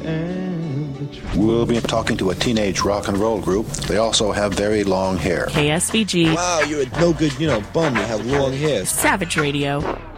and the truth. We'll be talking to a teenage rock and roll group. They also have very long hair. KSVG. Wow, you're a no good, bum. You have long hair. Savage Radio.